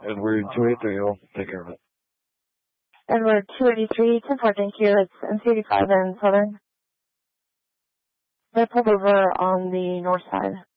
And we're 283. I'll take care of it. And we're 283, 10-4, thank you. It's MC85 and Southern. They're pulled over on the north side.